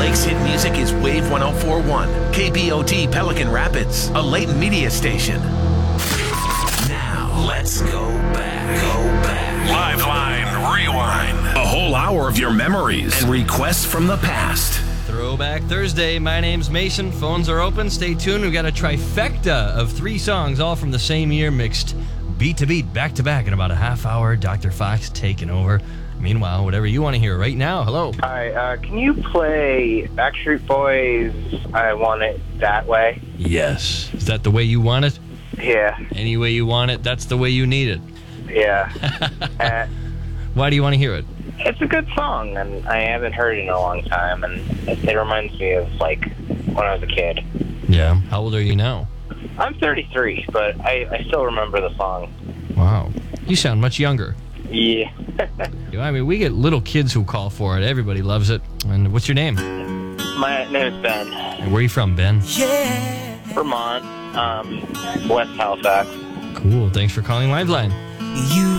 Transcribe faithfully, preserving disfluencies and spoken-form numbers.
Lake's hit music is Wave one oh four point one, K B O T Pelican Rapids, a Leighton media station. Now, let's go back. Go back. Liveline Rewind. A whole hour of your memories and requests from the past. Throwback Thursday. My name's Mason. Phones are open. Stay tuned. We've got a trifecta of three songs, all from the same year, mixed beat to beat, back to back in about a half hour. Doctor Fox taking over. Meanwhile, whatever you want to hear right now. Hello. Hi, uh, can you play Backstreet Boys' I Want It That Way? Yes. Is that the way you want it? Yeah. Any way you want it, that's the way you need it. Yeah. uh, Why do you want to hear it? it's a good song, and I haven't heard it in a long time, and it, it reminds me of, like, when I was a kid. Yeah. How old are you now? I'm thirty-three, but I, I still remember the song. Wow. You sound much younger. Yeah. I mean, we get little kids who call for it. Everybody loves it. And what's your name? My name is Ben. And where are you from, Ben? Yeah. Vermont, um, West Halifax. Cool. Thanks for calling Liveline. You